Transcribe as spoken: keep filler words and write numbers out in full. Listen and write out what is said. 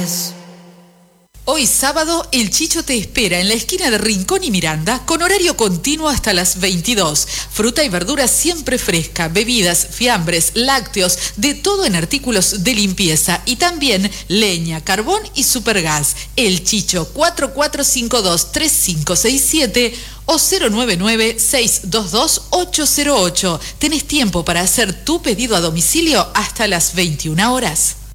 horas. Hoy sábado, el Chicho te espera en la esquina de Rincón y Miranda con horario continuo hasta las veintidós. Fruta y verdura siempre fresca, bebidas, fiambres, lácteos, de todo en artículos de limpieza y también leña, carbón y supergas. El Chicho cuatro cuatro cinco dos tres cinco seis siete o cero nueve nueve seis dos dos ocho cero ocho. Tenés tiempo para hacer tu pedido a domicilio hasta las veintiuna horas.